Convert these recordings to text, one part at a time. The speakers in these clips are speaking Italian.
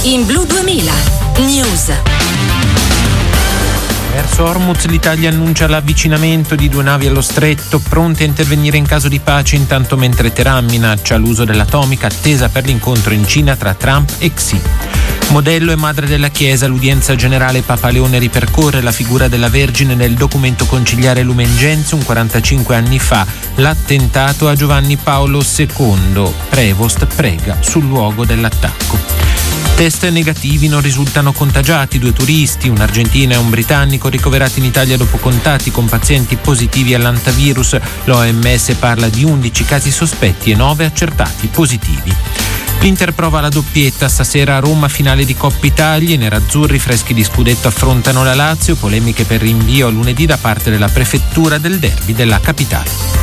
In Blu 2000 News. Verso Hormuz l'Italia annuncia l'avvicinamento di 2 navi allo stretto, pronte a intervenire in caso di pace, intanto mentre Teheran minaccia l'uso dell'atomica attesa per l'incontro in Cina tra Trump e Xi. Modello e madre della Chiesa, l'udienza generale Papa Leone ripercorre la figura della Vergine nel documento conciliare Lumen Gentium 45 anni fa, l'attentato a Giovanni Paolo II. Prevost prega sul luogo dell'attacco. Test negativi, non risultano contagiati 2 turisti, un argentino e un britannico ricoverati in Italia dopo contatti con pazienti positivi all'antivirus. L'OMS parla di 11 casi sospetti e 9 accertati positivi. L'Inter prova la doppietta stasera a Roma, finale di Coppa Italia. I nerazzurri freschi di scudetto affrontano la Lazio, polemiche per rinvio a lunedì da parte della prefettura del derby della capitale.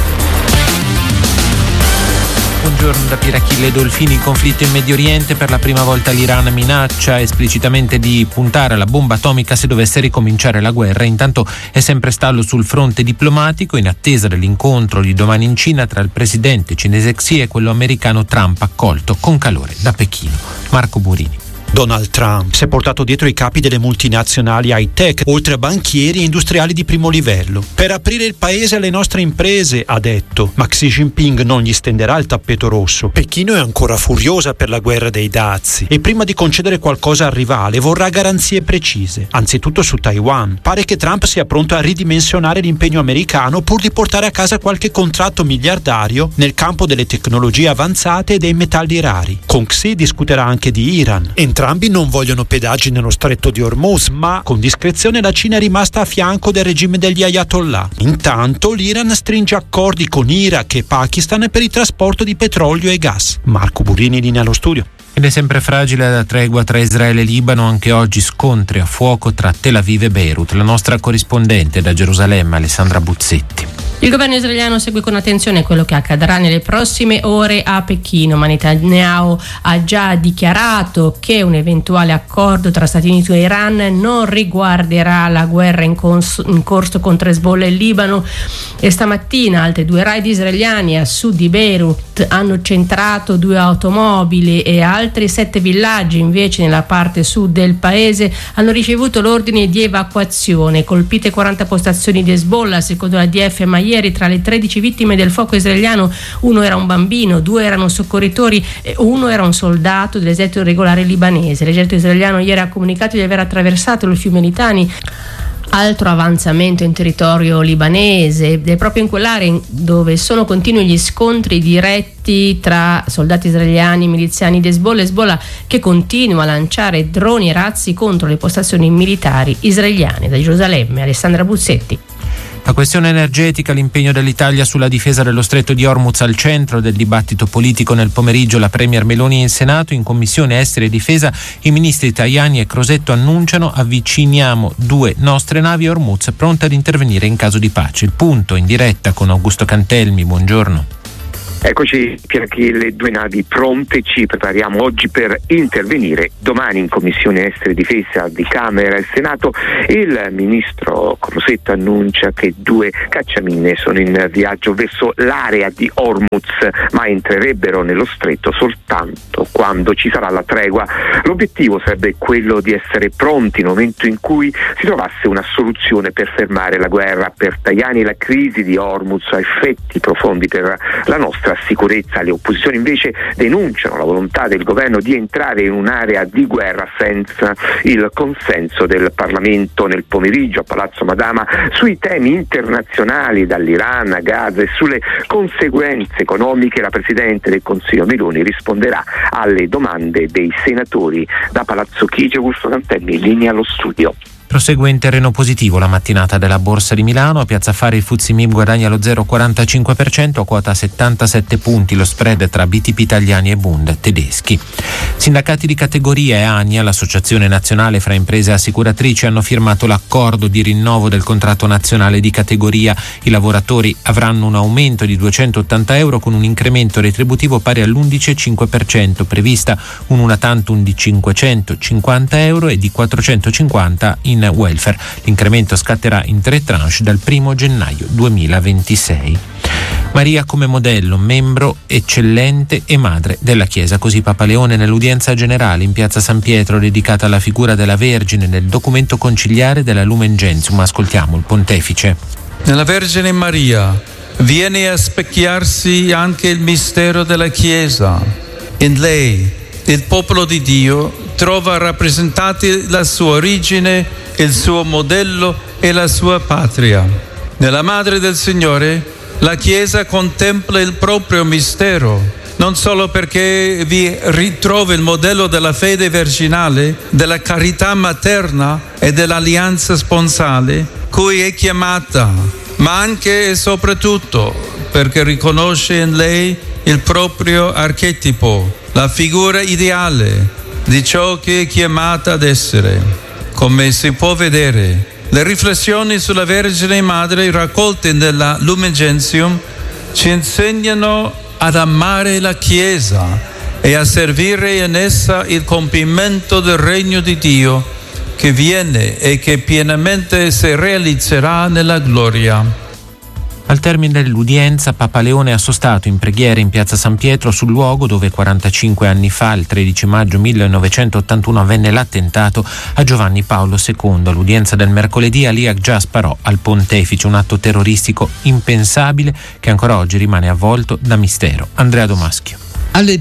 Buongiorno da Pirachille Dolfini. Il conflitto in Medio Oriente, per la prima volta l'Iran minaccia esplicitamente di puntare alla bomba atomica se dovesse ricominciare la guerra. Intanto è sempre stallo sul fronte diplomatico in attesa dell'incontro di domani in Cina tra il presidente cinese Xi e quello americano Trump, accolto con calore da Pechino. Marco Burini. Donald Trump si è portato dietro i capi delle multinazionali high-tech, oltre a banchieri e industriali di primo livello. Per aprire il paese alle nostre imprese, ha detto, ma Xi Jinping non gli stenderà il tappeto rosso. Pechino è ancora furiosa per la guerra dei dazi e prima di concedere qualcosa al rivale vorrà garanzie precise, anzitutto su Taiwan. Pare che Trump sia pronto a ridimensionare l'impegno americano pur di portare a casa qualche contratto miliardario nel campo delle tecnologie avanzate e dei metalli rari. Con Xi discuterà anche di Iran. Entrambi non vogliono pedaggi nello stretto di Hormuz, ma con discrezione la Cina è rimasta a fianco del regime degli Ayatollah. Intanto l'Iran stringe accordi con Iraq e Pakistan per il trasporto di petrolio e gas. Marco Burini, linea allo studio. Ed è sempre fragile la tregua tra Israele e Libano, anche oggi scontri a fuoco tra Tel Aviv e Beirut. La nostra corrispondente da Gerusalemme, Alessandra Buzzetti. Il governo israeliano segue con attenzione quello che accadrà nelle prossime ore a Pechino, ma Netanyahu ha già dichiarato che un eventuale accordo tra Stati Uniti e Iran non riguarderà la guerra in corso contro Hezbollah e Libano. E stamattina altri 2 raid israeliani a sud di Beirut hanno centrato 2 automobili e altri 7 villaggi invece nella parte sud del paese hanno ricevuto l'ordine di evacuazione. Colpite 40 postazioni di Hezbollah, secondo la DF, ma ieri tra le 13 vittime del fuoco israeliano 1 era un bambino, 2 erano soccorritori e 1 era un soldato dell'esercito regolare libanese. L'esercito israeliano ieri ha comunicato di aver attraversato il fiume Litani, altro avanzamento in territorio libanese, ed è proprio in quell'area dove sono continui gli scontri diretti tra soldati israeliani e miliziani di Hezbollah che continua a lanciare droni e razzi contro le postazioni militari israeliane. Da Gerusalemme, Alessandra Buzzetti. La questione energetica, l'impegno dell'Italia sulla difesa dello stretto di Hormuz al centro del dibattito politico. Nel pomeriggio la Premier Meloni in Senato, in Commissione Esteri e Difesa, i ministri Tajani e Crosetto annunciano: avviciniamo 2 nostre navi a Hormuz pronte ad intervenire in caso di pace. Il punto in diretta con Augusto Cantelmi, buongiorno. Eccoci, le 2 navi pronte, ci prepariamo oggi per intervenire. Domani in Commissione Esteri e Difesa di Camera e Senato il ministro Crosetto annuncia che 2 cacciamine sono in viaggio verso l'area di Hormuz, ma entrerebbero nello stretto soltanto quando ci sarà la tregua. L'obiettivo sarebbe quello di essere pronti nel momento in cui si trovasse una soluzione per fermare la guerra. Per Tajani la crisi di Hormuz ha effetti profondi per la nostra sicurezza. Le opposizioni invece denunciano la volontà del governo di entrare in un'area di guerra senza il consenso del Parlamento. Nel pomeriggio a Palazzo Madama sui temi internazionali, dall'Iran a Gaza, e sulle conseguenze economiche la Presidente del Consiglio Meloni risponderà alle domande dei senatori. Da Palazzo Chigi, Augusto Cantelmi, linea allo studio. Prosegue in terreno positivo la mattinata della Borsa di Milano. A Piazza Affari il FTSE MIB guadagna lo 0,45% a quota 77 punti, lo spread tra BTP italiani e Bund tedeschi. Sindacati di categoria e ANIA, l'associazione nazionale fra imprese assicuratrici, hanno firmato l'accordo di rinnovo del contratto nazionale di categoria. I lavoratori avranno un aumento di 280 euro con un incremento retributivo pari all'11,5%, prevista un una tantum di 550 euro e di 450 in welfare. L'incremento scatterà in 3 tranche dal 1 gennaio 2026. Maria come modello, membro eccellente e madre della Chiesa. Così Papa Leone nell'udienza generale in piazza San Pietro dedicata alla figura della Vergine nel documento conciliare della Lumen Gentium. Ascoltiamo il pontefice. Nella Vergine Maria viene a specchiarsi anche il mistero della Chiesa. In lei il popolo di Dio trova rappresentati la sua origine, il suo modello e la sua patria. Nella Madre del Signore la Chiesa contempla il proprio mistero, non solo perché vi ritrova il modello della fede virginale, della carità materna e dell'alleanza sponsale cui è chiamata, ma anche e soprattutto perché riconosce in lei il proprio archetipo, la figura ideale di ciò che è chiamata ad essere. Come si può vedere, le riflessioni sulla Vergine Madre raccolte nella Lumen Gentium ci insegnano ad amare la Chiesa e a servire in essa il compimento del regno di Dio che viene e che pienamente si realizzerà nella gloria. Al termine dell'udienza, Papa Leone ha sostato in preghiera in piazza San Pietro sul luogo dove 45 anni fa, il 13 maggio 1981, avvenne l'attentato a Giovanni Paolo II. All'udienza del mercoledì Aliak già sparò al pontefice, un atto terroristico impensabile che ancora oggi rimane avvolto da mistero. Andrea Domaschio. Alle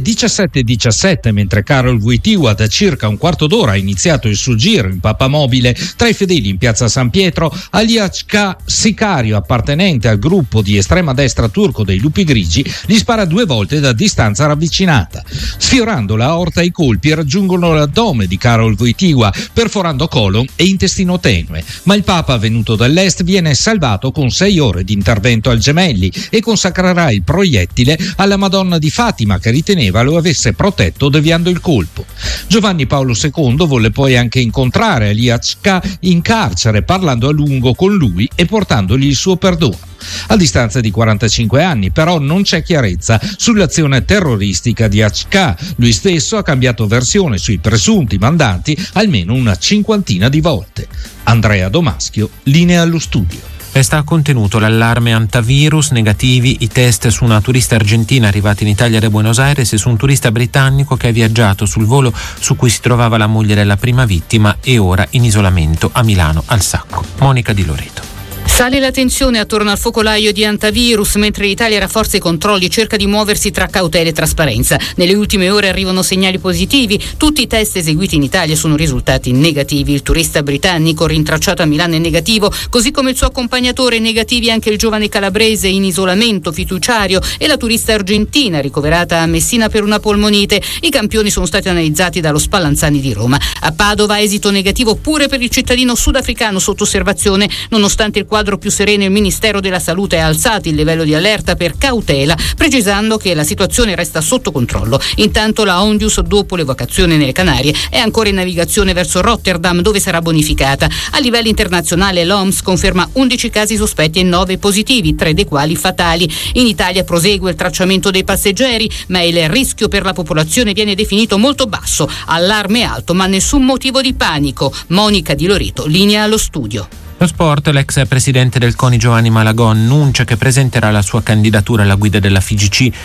17:17, mentre Karol Wojtyła da circa un quarto d'ora ha iniziato il suo giro in pappamobile tra i fedeli in piazza San Pietro, Aliak K, sicario appartenente al gruppo di estrema destra turco dei Lupi Grigi, gli spara 2 volte da distanza ravvicinata. Sfiorando la aorta, i colpi raggiungono l'addome di Karol Wojtyła, perforando colon e intestino tenue, ma il Papa venuto dall'est viene salvato con 6 ore di intervento al Gemelli e consacrerà il proiettile alla Madonna di Fatima, che riteneva lo avesse protetto deviando il colpo. Giovanni Paolo II volle poi anche incontrare Aliak K in carcere, parlando a lungo con lui e portandogli il suo perdono. A distanza di 45 anni però non c'è chiarezza sull'azione terroristica di Aliak K. Lui stesso ha cambiato versione sui presunti mandanti almeno una 50ina di volte. Andrea Domaschio, linea allo studio. Resta contenuto l'allarme antivirus, negativi i test su una turista argentina arrivata in Italia da Buenos Aires e su un turista britannico che ha viaggiato sul volo su cui si trovava la moglie della prima vittima e ora in isolamento a Milano al Sacco. Monica Di Loreto. Sale la tensione attorno al focolaio di antivirus, mentre l'Italia rafforza i controlli e cerca di muoversi tra cautela e trasparenza. Nelle ultime ore arrivano segnali positivi. Tutti i test eseguiti in Italia sono risultati negativi. Il turista britannico rintracciato a Milano è negativo, così come il suo accompagnatore. Negativi anche il giovane calabrese in isolamento fiduciario e la turista argentina ricoverata a Messina per una polmonite. I campioni sono stati analizzati dallo Spallanzani di Roma. A Padova esito negativo pure per il cittadino sudafricano sotto osservazione. Nonostante il quadro più sereno, il Ministero della Salute ha alzato il livello di allerta per cautela, precisando che la situazione resta sotto controllo. Intanto la Ondius, dopo l'evacuazione nelle Canarie, è ancora in navigazione verso Rotterdam, dove sarà bonificata. A livello internazionale l'OMS conferma 11 casi sospetti e 9 positivi, 3 dei quali fatali. In Italia prosegue il tracciamento dei passeggeri, ma il rischio per la popolazione viene definito molto basso. Allarme alto, ma nessun motivo di panico. Monica Di Loreto, linea allo studio. Lo sport, l'ex presidente del CONI Giovanni Malagò annuncia che presenterà la sua candidatura alla guida della FIGC